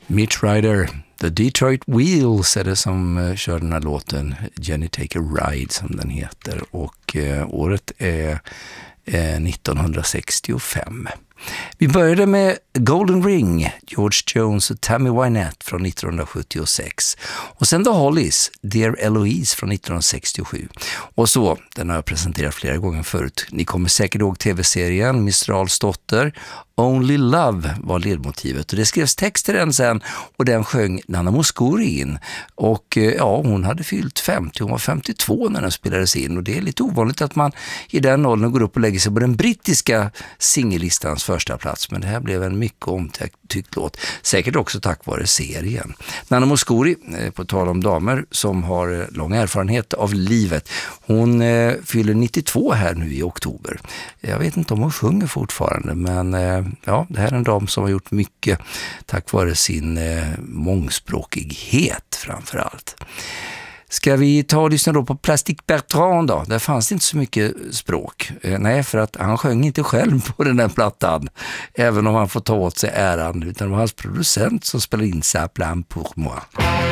Mitch Ryder, The Detroit Wheels är det som kör den här låten, Jenny Take a Ride som den heter, och året är 1965. Vi började med Golden Ring, George Jones och Tammy Wynette från 1976. Och sen The Hollies, Dear Eloise från 1967. Och så, den har jag presenterat flera gånger förut. Ni kommer säkert ihåg tv-serien Mistrals dotter. Only Love var ledmotivet, och det skrevs text till den sen, och den sjöng Nana Mouskouri in. Och ja, hon hade fyllt 50, hon var 52 när den spelades in, och det är lite ovanligt att man i den åldern går upp och lägger sig på den brittiska singellistans första plats, men det här blev en mycket omtyckt låt, säkert också tack vare serien. Nana Mouskouri, på tal om damer som har lång erfarenhet av livet, hon fyller 92 här nu i oktober. Jag vet inte om hon sjunger fortfarande, men ja, det här är en dam som har gjort mycket tack vare sin mångspråkighet framför allt. Ska vi ta och lyssna då på Plastic Bertrand då? Där fanns det inte så mycket språk. Nej, för att han sjöng inte själv på den där plattan, även om han får ta åt sig äran, utan det var hans producent som spelade in Ça plan pour moi.